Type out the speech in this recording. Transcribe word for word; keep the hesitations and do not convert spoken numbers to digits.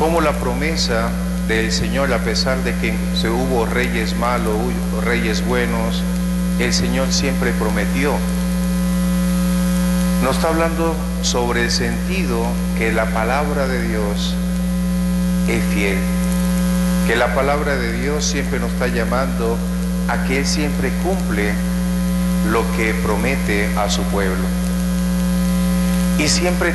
Como la promesa del Señor, a pesar de que se hubo reyes malos, hubo reyes buenos, el Señor siempre prometió. Nos está hablando sobre el sentido que la palabra de Dios es fiel, que la palabra de Dios siempre nos está llamando a que Él siempre cumple lo que promete a su pueblo. Y siempre